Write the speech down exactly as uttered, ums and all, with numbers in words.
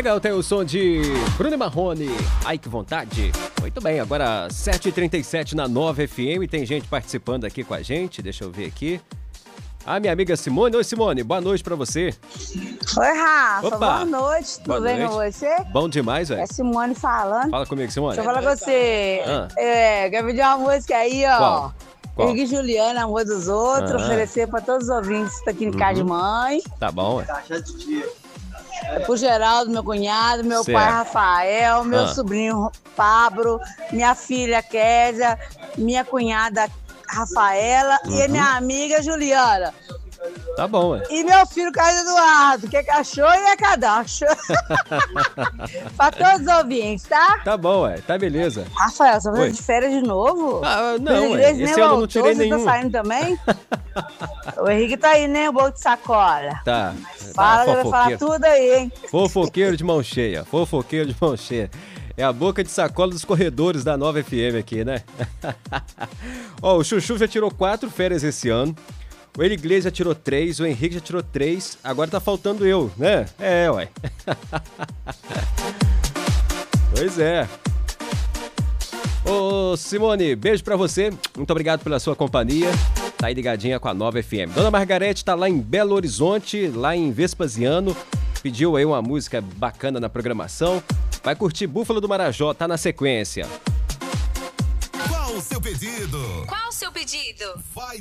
Legal, tem o som de Bruno e Marrone. Ai, que vontade. Muito bem, agora sete e trinta e sete na nove F M. Tem gente participando aqui com a gente. Deixa eu ver aqui. A minha amiga Simone. Oi, Simone. Boa noite pra você. Oi, Rafa. Opa. Boa noite. Tudo Boa bem noite. com você? Bom demais, velho. É Simone falando. Fala comigo, Simone. Deixa eu falar com você. Ah. É, quer pedir uma música aí, ó. Qual? Qual? Henrique e Juliana, Amor dos Outros. Ah. Oferecer pra todos os ouvintes que estão aqui em casa de mãe. Tá bom, ué. É pro Geraldo, meu cunhado, meu Certo. pai Rafael, meu Ah. sobrinho Pablo, minha filha Késia, minha cunhada Rafaela e a minha amiga Juliana. Tá bom, ué. E meu filho Carlos Eduardo, que é cachorro e é cadastro. Pra todos os ouvintes, tá? Tá bom, ué. Tá beleza. Rafael, você vai Oi. fazer de férias de novo? Ah, não, Os ué. ingleses nem Esse ano eu não voltou, tirei você nenhum. tá saindo também? O Henrique tá aí, né? O bolo de sacola. Tá. Fala, tá ele vai falar fofoqueiro. tudo aí, hein? Fofoqueiro de mão cheia. Fofoqueiro de mão cheia. É a boca de sacola dos corredores da nove F M aqui, né? Ó, o Chuchu já tirou quatro férias esse ano. O Eli Iglesias já tirou três, o Henrique já tirou três, agora tá faltando eu, né? É, ué. Pois é. Ô, Simone, beijo pra você. Muito obrigado pela sua companhia. Tá aí ligadinha com a nove F M. Dona Margarete tá lá em Belo Horizonte, lá em Vespasiano. Pediu aí uma música bacana na programação. Vai curtir Búfalo do Marajó, tá na sequência. Qual o seu pedido? Qual o seu pedido? Vai